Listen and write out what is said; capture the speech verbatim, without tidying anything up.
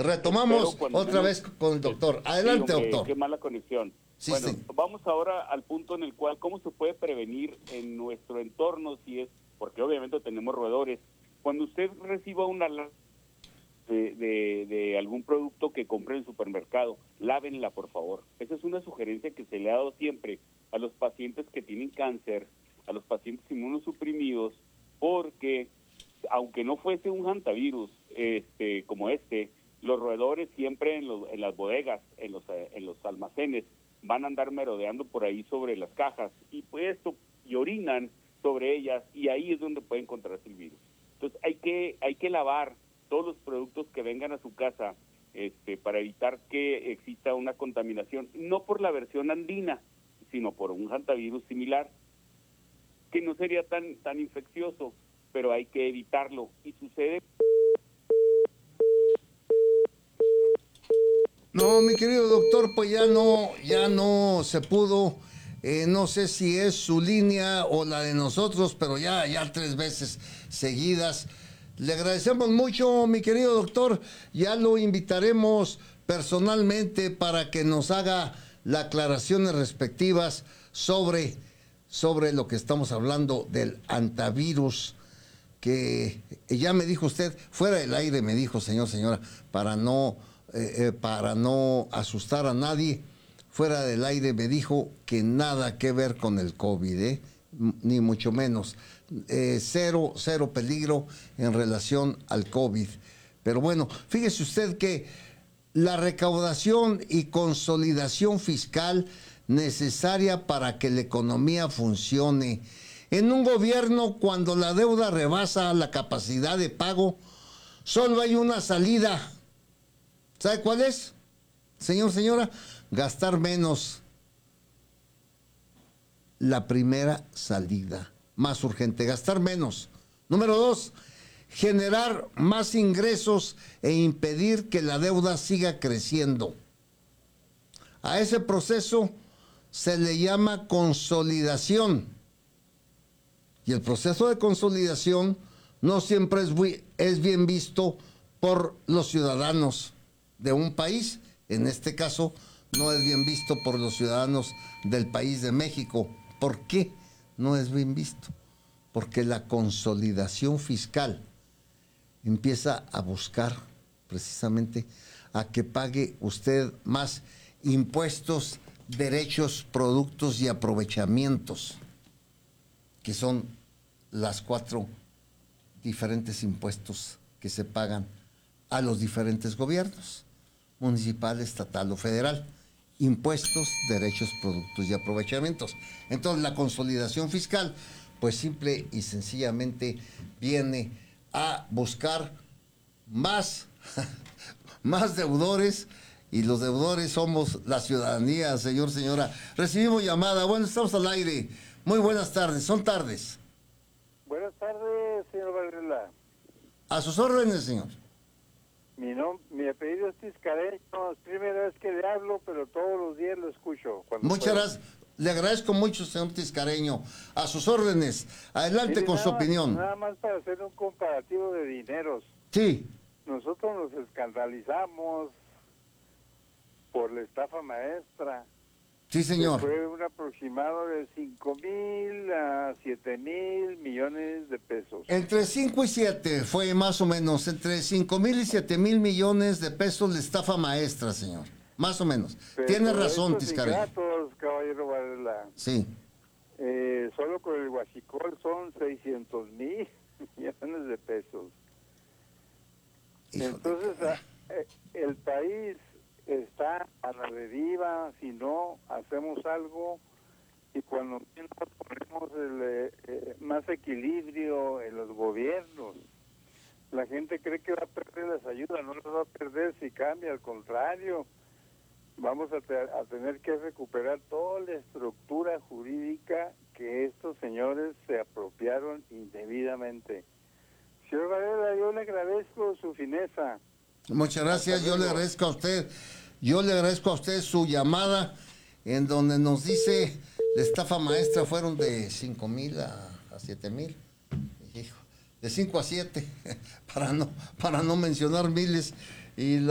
retomamos otra menos, vez con el doctor. Adelante, sí, hombre, doctor. Qué mala conexión. Sí, bueno, sí. Vamos ahora al punto en el cual, ¿cómo se puede prevenir en nuestro entorno si es, porque obviamente tenemos roedores? Cuando usted reciba una de, de, de algún producto que compre en el supermercado, lávenla, por favor. Esa es una sugerencia que se le ha dado siempre a los pacientes que tienen cáncer, a los pacientes inmunosuprimidos, porque aunque no fuese un hantavirus este, como este, los roedores siempre en, los, en las bodegas, en los, en los almacenes, van a andar merodeando por ahí sobre las cajas y pues esto, y orinan sobre ellas, y ahí es donde puede encontrarse el virus. Entonces hay que hay que lavar todos los productos que vengan a su casa este, para evitar que exista una contaminación, no por la versión andina, sino por un hantavirus similar, que no sería tan tan infeccioso, pero hay que evitarlo, y sucede... No, mi querido doctor, pues ya no, ya no se pudo. Eh, no sé si es su línea o la de nosotros, pero ya, ya tres veces seguidas. Le agradecemos mucho, mi querido doctor. Ya lo invitaremos personalmente para que nos haga las aclaraciones respectivas sobre, sobre lo que estamos hablando del hantavirus, que ya me dijo usted, fuera del aire me dijo, señor, señora, para no... Eh, eh, para no asustar a nadie, fuera del aire me dijo que nada que ver con el COVID, ¿eh? Ni mucho menos. Eh, cero, cero peligro en relación al COVID. Pero bueno, fíjese usted que la recaudación y consolidación fiscal necesaria para que la economía funcione. En un gobierno, cuando la deuda rebasa la capacidad de pago, solo hay una salida. ¿Sabe cuál es, señor, señora? Gastar menos. La primera salida, más urgente, gastar menos. Número dos, generar más ingresos e impedir que la deuda siga creciendo. A ese proceso se le llama consolidación. Y el proceso de consolidación no siempre es, es bien visto por los ciudadanos de un país. En este caso no es bien visto por los ciudadanos del país de México. ¿Por qué no es bien visto? Porque la consolidación fiscal empieza a buscar precisamente a que pague usted más impuestos, derechos, productos y aprovechamientos, que son las cuatro diferentes impuestos que se pagan a los diferentes gobiernos, municipal, estatal o federal. Impuestos, derechos, productos y aprovechamientos. Entonces la consolidación fiscal, pues simple y sencillamente viene a buscar más, más deudores, y los deudores somos la ciudadanía, señor, señora. Recibimos llamada. Bueno, estamos al aire. Muy buenas tardes. Son tardes. Buenas tardes, señor Varela. A sus órdenes, señor. Mi, nom mi apellido es Tiscareño, es primera vez que le hablo, pero todos los días lo escucho. Muchas gracias, le agradezco mucho, señor Tiscareño. A sus órdenes, adelante. Mire, con su más, opinión. Nada más para hacer un comparativo de dineros. Sí. Nosotros nos escandalizamos por la estafa maestra. Sí, señor. Fue un aproximado de cinco mil a siete mil millones de pesos. Entre cinco y siete fue más o menos, entre cinco mil y siete mil millones de pesos de estafa maestra, señor. Más o menos. Pero tiene razón, Tiscareño. Caballero Varela. Sí. Eh, solo con el huachicol son seiscientos mil millones de pesos. Hijo Entonces, de... a, el país está a la deriva si no hacemos algo, y cuando menos ponemos el, eh, más equilibrio en los gobiernos. La gente cree que va a perder las ayudas, no las va a perder si cambia, al contrario, vamos a, te a tener que recuperar toda la estructura jurídica que estos señores se apropiaron indebidamente. Señor Varela, yo le agradezco su fineza. Muchas gracias, yo le agradezco a usted, yo le agradezco a usted su llamada, en donde nos dice la estafa maestra fueron de cinco mil a, a siete mil, de cinco a siete, para no, para no mencionar miles, y